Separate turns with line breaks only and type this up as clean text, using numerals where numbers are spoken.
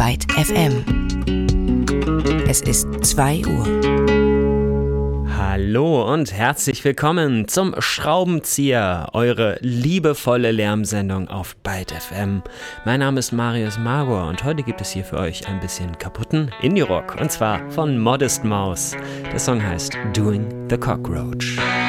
Byte FM. Es ist 2 Uhr.
Hallo und herzlich willkommen zum Schraubenzieher, eure liebevolle Lärmsendung auf Byte FM. Mein Name ist Marius Magor und heute gibt es hier für euch ein bisschen kaputten Indie-Rock und zwar von Modest Mouse. Der Song heißt Doing the Cockroach.